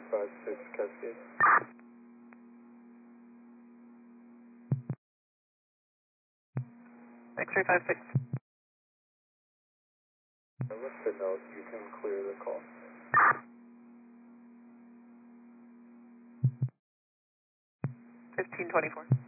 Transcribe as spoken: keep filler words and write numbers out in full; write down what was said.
five six Cascade. X-ray five six. With the note, you can clear the call. fifteen twenty-four.